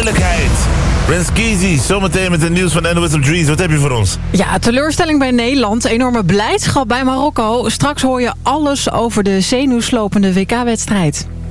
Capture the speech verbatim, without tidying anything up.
eerlijkheid. Brent Skeezy, zometeen met het nieuws van N O S op Drees. Wat heb je voor ons? Ja, teleurstelling bij Nederland. Enorme blijdschap bij Marokko. Straks hoor je alles over de zenuwslopende W K-wedstrijd.